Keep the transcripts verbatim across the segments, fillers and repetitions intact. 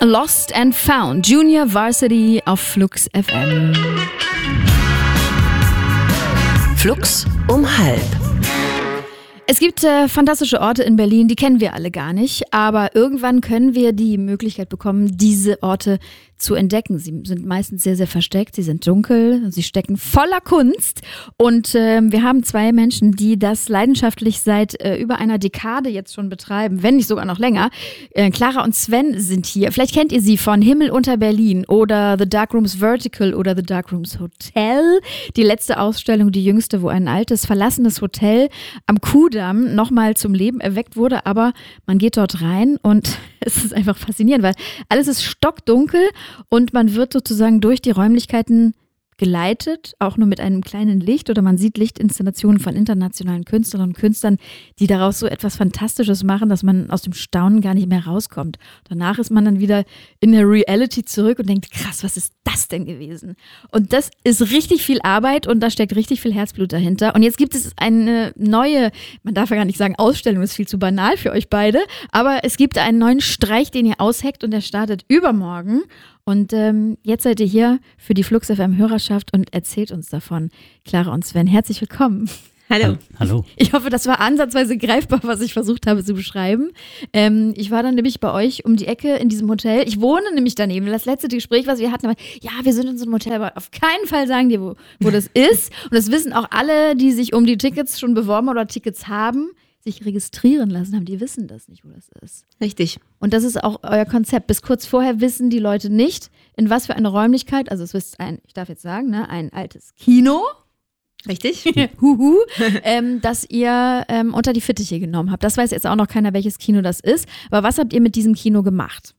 Lost and Found, Junior Varsity auf Flux F M. Flux um halb. Es gibt äh, fantastische Orte in Berlin, die kennen wir alle gar nicht, aber irgendwann können wir die Möglichkeit bekommen, diese Orte zu entdecken. Sie sind meistens sehr, sehr versteckt, sie sind dunkel, sie stecken voller Kunst und äh, wir haben zwei Menschen, die das leidenschaftlich seit äh, über einer Dekade jetzt schon betreiben, wenn nicht sogar noch länger. Äh, Clara und Sven sind hier. Vielleicht kennt ihr sie von Himmel unter Berlin oder The Darkrooms Vertical oder The Darkrooms Hotel. Die letzte Ausstellung, die jüngste, wo ein altes, verlassenes Hotel am Kudamm nochmal zum Leben erweckt wurde, aber man geht dort rein und es ist einfach faszinierend, weil alles ist stockdunkel und man wird sozusagen durch die Räumlichkeiten geleitet, auch nur mit einem kleinen Licht, oder man sieht Lichtinstallationen von internationalen Künstlerinnen und Künstlern, die daraus so etwas Fantastisches machen, dass man aus dem Staunen gar nicht mehr rauskommt. Danach ist man dann wieder in der Reality zurück und denkt, krass, was ist das denn gewesen? Und das ist richtig viel Arbeit und da steckt richtig viel Herzblut dahinter. Und jetzt gibt es eine neue, man darf ja gar nicht sagen Ausstellung, ist viel zu banal für euch beide, aber es gibt einen neuen Streich, den ihr ausheckt und der startet übermorgen. Und ähm, jetzt seid ihr hier für die Flux F M Hörerschaft und erzählt uns davon. Clara und Sven, herzlich willkommen. Hallo. Hallo. Ich hoffe, das war ansatzweise greifbar, was ich versucht habe zu beschreiben. Ähm, ich war dann nämlich bei euch um die Ecke in diesem Hotel. Ich wohne nämlich daneben. Das letzte Gespräch, was wir hatten, war, ja, wir sind in so einem Hotel, aber auf keinen Fall sagen die, wo, wo das ist. Und das wissen auch alle, die sich um die Tickets schon beworben oder Tickets haben, sich registrieren lassen haben, die wissen das nicht, wo das ist. Richtig. Und das ist auch euer Konzept. Bis kurz vorher wissen die Leute nicht, in was für eine Räumlichkeit, also es ist ein, ich darf jetzt sagen, ne, ein altes Kino. Richtig. Huhu, ähm, dass ihr ähm, unter die Fittiche genommen habt. Das weiß jetzt auch noch keiner, welches Kino das ist. Aber was habt ihr mit diesem Kino gemacht?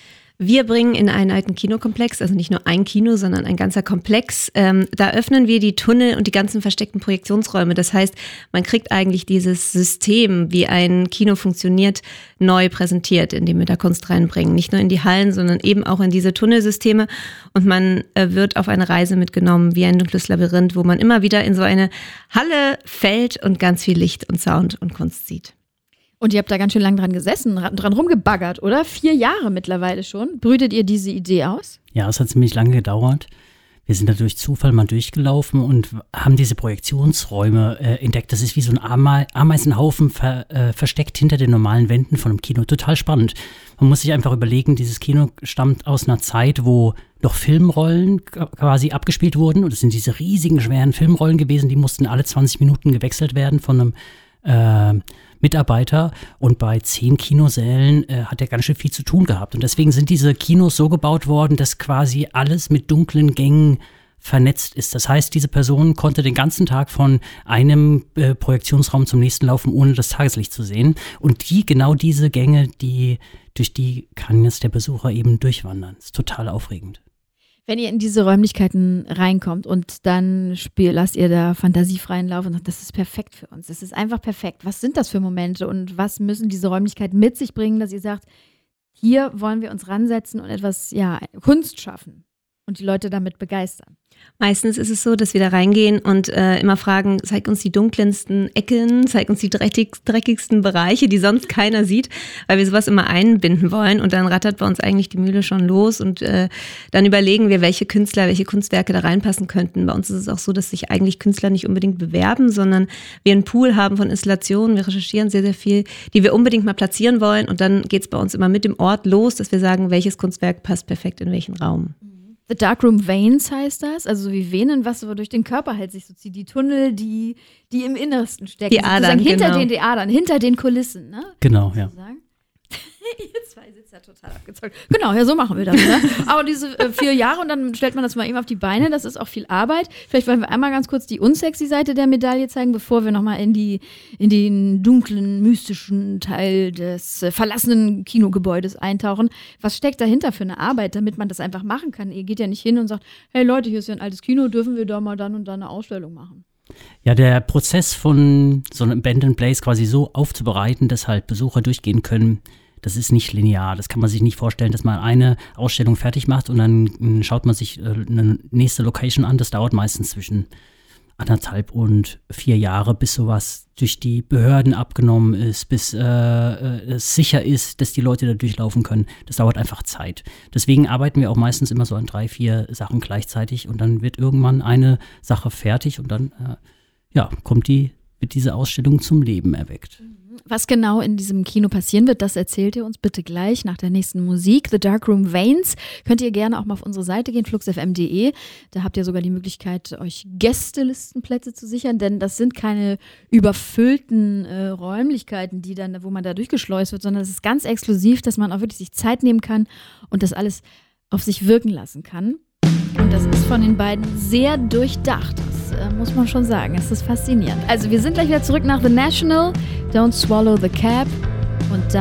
Wir bringen in einen alten Kinokomplex, also nicht nur ein Kino, sondern ein ganzer Komplex. Ähm, da öffnen wir die Tunnel und die ganzen versteckten Projektionsräume. Das heißt, man kriegt eigentlich dieses System, wie ein Kino funktioniert, neu präsentiert, indem wir da Kunst reinbringen. Nicht nur in die Hallen, sondern eben auch in diese Tunnelsysteme. Und man äh, wird auf eine Reise mitgenommen, wie ein dunkles Labyrinth, wo man immer wieder in so eine Halle fällt und ganz viel Licht und Sound und Kunst sieht. Und ihr habt da ganz schön lange dran gesessen, dran rumgebaggert, oder? Vier Jahre mittlerweile schon. Brütet ihr diese Idee aus? Ja, es hat ziemlich lange gedauert. Wir sind da durch Zufall mal durchgelaufen und haben diese Projektionsräume äh, entdeckt. Das ist wie so ein Ame- Ameisenhaufen ver- äh, versteckt hinter den normalen Wänden von einem Kino. Total spannend. Man muss sich einfach überlegen, dieses Kino stammt aus einer Zeit, wo noch Filmrollen quasi abgespielt wurden. Und es sind diese riesigen, schweren Filmrollen gewesen, die mussten alle zwanzig Minuten gewechselt werden von einem äh, Mitarbeiter, und bei zehn Kinosälen äh, hat er ganz schön viel zu tun gehabt. Und deswegen sind diese Kinos so gebaut worden, dass quasi alles mit dunklen Gängen vernetzt ist. Das heißt, diese Person konnte den ganzen Tag von einem äh, Projektionsraum zum nächsten laufen, ohne das Tageslicht zu sehen. Und die, genau diese Gänge, die, durch die kann jetzt der Besucher eben durchwandern. Das ist total aufregend. Wenn ihr in diese Räumlichkeiten reinkommt und dann spiel, lasst ihr da fantasiefreien Lauf und sagt, das ist perfekt für uns, das ist einfach perfekt. Was sind das für Momente und was müssen diese Räumlichkeiten mit sich bringen, dass ihr sagt, hier wollen wir uns ransetzen und etwas, ja, Kunst schaffen und die Leute damit begeistern? Meistens ist es so, dass wir da reingehen und äh, immer fragen, zeig uns die dunklensten Ecken, zeig uns die dreckig, dreckigsten Bereiche, die sonst keiner sieht, weil wir sowas immer einbinden wollen, und dann rattert bei uns eigentlich die Mühle schon los und äh, dann überlegen wir, welche Künstler, welche Kunstwerke da reinpassen könnten. Bei uns ist es auch so, dass sich eigentlich Künstler nicht unbedingt bewerben, sondern wir einen Pool haben von Installationen, wir recherchieren sehr, sehr viel, die wir unbedingt mal platzieren wollen, und dann geht es bei uns immer mit dem Ort los, dass wir sagen, welches Kunstwerk passt perfekt in welchen Raum. The Darkroom Veins heißt das, also so wie Venen, was so durch den Körper halt sich so zieht. Die Tunnel, die, die im Innersten stecken. Die Adern, hinter genau. den die Adern, hinter den Kulissen, ne? Genau, ja. Ihr zwei sitzt ja total abgezockt. Genau, ja, so machen wir das, ne? Aber diese äh, vier Jahre und dann stellt man das mal eben auf die Beine, das ist auch viel Arbeit. Vielleicht wollen wir einmal ganz kurz die unsexy Seite der Medaille zeigen, bevor wir nochmal in die, in den dunklen, mystischen Teil des äh, verlassenen Kinogebäudes eintauchen. Was steckt dahinter für eine Arbeit, damit man das einfach machen kann? Ihr geht ja nicht hin und sagt, hey Leute, hier ist ja ein altes Kino, dürfen wir da mal dann und dann eine Ausstellung machen? Ja, der Prozess von so einem Abandoned Place quasi so aufzubereiten, dass halt Besucher durchgehen können, das ist nicht linear. Das kann man sich nicht vorstellen, dass man eine Ausstellung fertig macht und dann schaut man sich eine nächste Location an. Das dauert meistens zwischen anderthalb und vier Jahre, bis sowas durch die Behörden abgenommen ist, bis äh, es sicher ist, dass die Leute da durchlaufen können. Das dauert einfach Zeit. Deswegen arbeiten wir auch meistens immer so an drei, vier Sachen gleichzeitig und dann wird irgendwann eine Sache fertig und dann äh, ja, kommt die, wird diese Ausstellung zum Leben erweckt. Was genau in diesem Kino passieren wird, das erzählt ihr uns bitte gleich nach der nächsten Musik. The Darkroom Veins. Könnt ihr gerne auch mal auf unsere Seite gehen, flux f m punkt d e. Da habt ihr sogar die Möglichkeit, euch Gästelistenplätze zu sichern, denn das sind keine überfüllten äh, Räumlichkeiten, die dann, wo man da durchgeschleust wird, sondern es ist ganz exklusiv, dass man auch wirklich sich Zeit nehmen kann und das alles auf sich wirken lassen kann. Und das ist von den beiden sehr durchdacht. Das äh, muss man schon sagen. Es ist faszinierend. Also wir sind gleich wieder zurück nach The National. Don't Swallow the Cab. Und dann